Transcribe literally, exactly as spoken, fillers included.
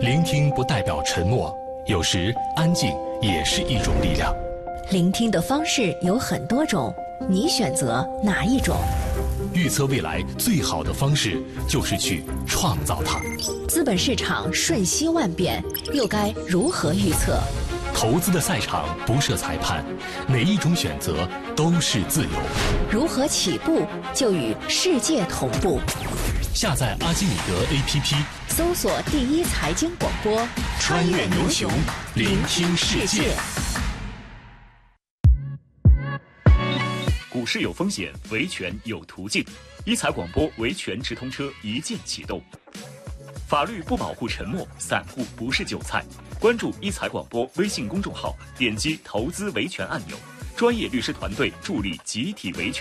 聆听不代表沉默，有时安静也是一种力量。 聆听的方式有很多种，你选择哪一种？ 预测未来最好的方式就是去创造它。 资本市场瞬息万变，又该如何预测？ 投资的赛场不设裁判，每一种选择都是自由。 如何起步就与世界同步？ 下载阿基米德 A P P， 搜索第一财经广播， 穿越牛熊，聆听世界。 股市有风险，维权有途径。一财广播维权直通车一键启动。法律不保护沉默，散户不是韭菜。关注一财广播微信公众号，点击投资维权按钮，专业律师团队助力集体维权。